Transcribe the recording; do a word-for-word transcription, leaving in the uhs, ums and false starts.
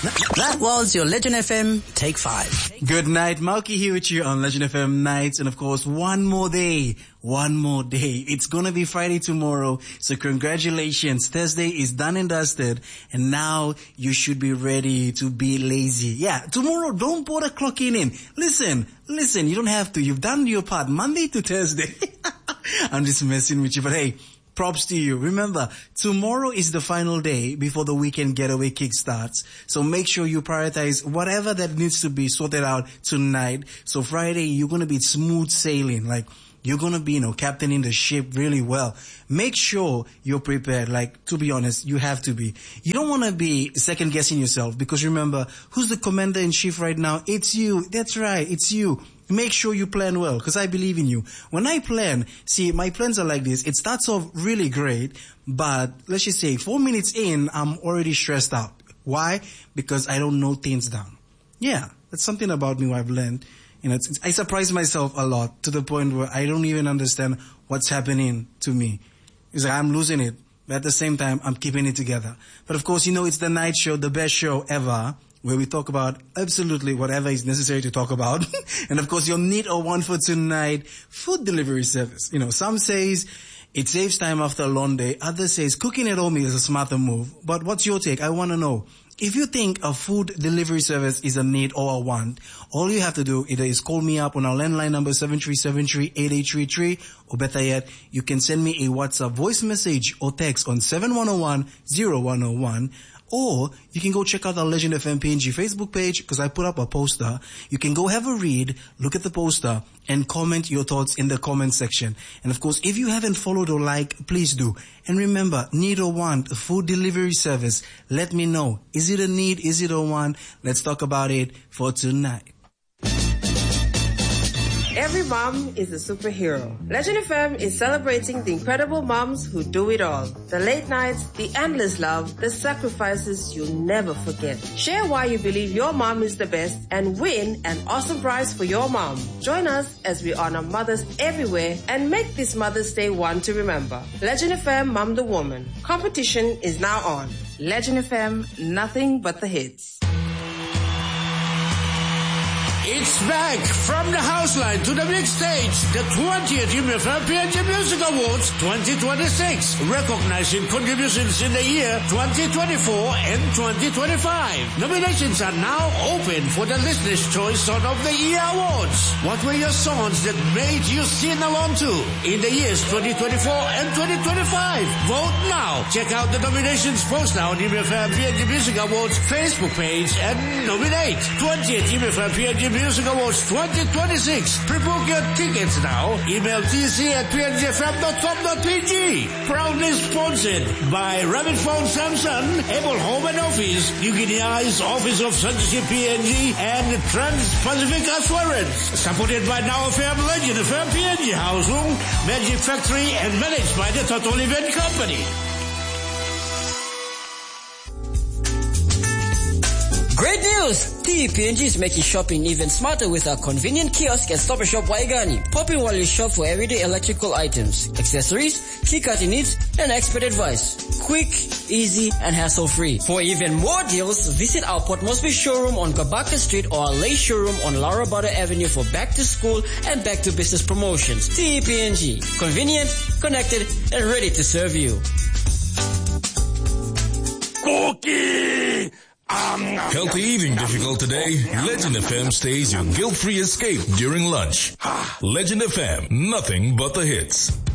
That was your Legend F M Take five. Good night. Malky here with you on Legend F M Nights. And of course, one more day. One more day. It's gonna be Friday tomorrow. So congratulations. Thursday is done and dusted. And now you should be ready to be lazy. Yeah, tomorrow don't bother clocking in. Listen, listen, you don't have to. You've done your part. Monday to Thursday. I'm just messing with you. But hey, props to you. Remember, tomorrow is the final day before the weekend getaway kick starts. So make sure you prioritize whatever that needs to be sorted out tonight. So Friday, you're going to be smooth sailing. Like, you're going to be, you know, captaining the ship really well. Make sure you're prepared. Like, to be honest, you have to be. You don't want to be second guessing yourself, because remember, who's the commander in chief right now? It's you. That's right. It's you. Make sure you plan well, because I believe in you. When I plan, see, my plans are like this. It starts off really great, but let's just say four minutes in, I'm already stressed out. Why? Because I don't know things down. Yeah, that's something about me I've learned. You know, it's, it's, I surprise myself a lot to the point where I don't even understand what's happening to me. It's like I'm losing it, but at the same time, I'm keeping it together. But of course, you know, it's the night show, the best show ever, where we talk about absolutely whatever is necessary to talk about. And of course, your need or want for tonight, food delivery service. You know, some says it saves time after a long day. Others says cooking at home is a smarter move. But what's your take? I want to know. If you think a food delivery service is a need or a want, all you have to do either is call me up on our landline number seven three seven three, eight eight three three, or better yet, you can send me a WhatsApp voice message or text on seven one zero one, zero one zero one. Or you can go check out our Legend F M P N G Facebook page, because I put up a poster. You can go have a read, look at the poster, and comment your thoughts in the comment section. And of course, if you haven't followed or liked, please do. And remember, need or want, a food delivery service. Let me know. Is it a need? Is it a want? Let's talk about it for tonight. Every mom is a superhero. Legend F M is celebrating the incredible moms who do it all. The late nights, the endless love, the sacrifices you'll never forget. Share why you believe your mom is the best and win an awesome prize for your mom. Join us as we honor mothers everywhere and make this Mother's Day one to remember. Legend F M Mom the Woman. Competition is now on. Legend F M, nothing but the hits. It's back from the house line to the big stage, the twentieth U M F M P N G Music Awards twenty twenty-six, recognizing contributions in the year twenty twenty-four and twenty twenty-five. Nominations are now open for the Listener's Choice Song of the Year Awards. What were your songs that made you sing along to in the years twenty twenty-four and twenty twenty-five? Vote now. Check out the nominations poster on U M F M P N G Music Awards Facebook page and nominate. twentieth U M F M P N G Music Awards twenty twenty-six. Pre-book your tickets now. Email T C at p n g f m dot com dot p g. Proudly sponsored by Rabbit Phone Samsung, Apple Home and Office, New Guinea Eyes, Office of Censorship P N G, and Trans-Pacific Assurance. Supported by Now F M, Legend F M P N G Housing, Magic Factory, and managed by the Total Event Company. Great news! T V P N G is making shopping even smarter with our convenient kiosk at Stop and Shop Waigani. Pop in while you shop for everyday electrical items, accessories, key cutting needs, and expert advice. Quick, easy, and hassle-free. For even more deals, visit our Port Moresby showroom on Kabaka Street or our Lay showroom on Laura Butter Avenue for back to school and back to business promotions. T V P N G. Convenient, connected, and ready to serve you. Cookie! Healthy eating difficult today? Legend F M stays your guilt-free escape during lunch. Legend F M, nothing but the hits.